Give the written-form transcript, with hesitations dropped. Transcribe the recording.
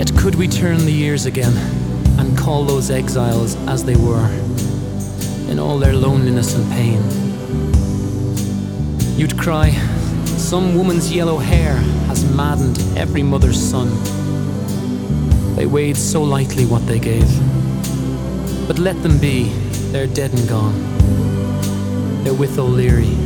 Yet could we turn the years again and call those exiles as they were, in all their loneliness and pain? You'd cry, some woman's yellow hair has maddened every mother's son. They weighed so lightly what they gave. But let them be, they're dead and gone. They're with O'Leary